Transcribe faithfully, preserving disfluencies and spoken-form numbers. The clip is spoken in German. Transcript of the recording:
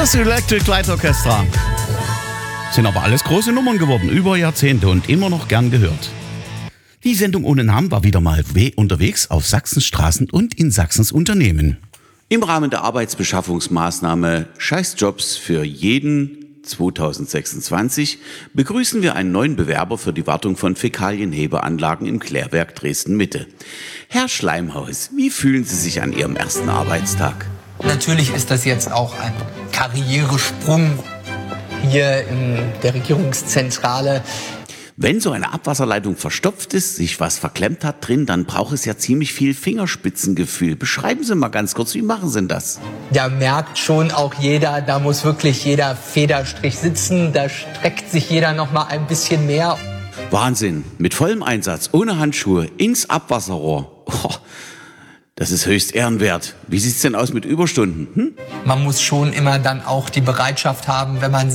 Das Electric Light Orchestra. Sind aber alles große Nummern geworden, über Jahrzehnte und immer noch gern gehört. Die Sendung ohne Namen war wieder mal unterwegs auf Sachsens Straßen und in Sachsens Unternehmen. Im Rahmen der Arbeitsbeschaffungsmaßnahme Scheißjobs für jeden zwanzig sechsundzwanzig begrüßen wir einen neuen Bewerber für die Wartung von Fäkalienhebeanlagen im Klärwerk Dresden-Mitte. Herr Schleimhaus, wie fühlen Sie sich an Ihrem ersten Arbeitstag? Natürlich ist das jetzt auch ein Karrieresprung hier in der Regierungszentrale. Wenn so eine Abwasserleitung verstopft ist, sich was verklemmt hat drin, dann braucht es ja ziemlich viel Fingerspitzengefühl. Beschreiben Sie mal ganz kurz, wie machen Sie denn das? Da merkt schon auch jeder, da muss wirklich jeder Federstrich sitzen, da streckt sich jeder noch mal ein bisschen mehr. Wahnsinn, mit vollem Einsatz, ohne Handschuhe, ins Abwasserrohr. Oh, das ist höchst ehrenwert. Wie sieht's denn aus mit Überstunden? Hm? Man muss schon immer dann auch die Bereitschaft haben, wenn man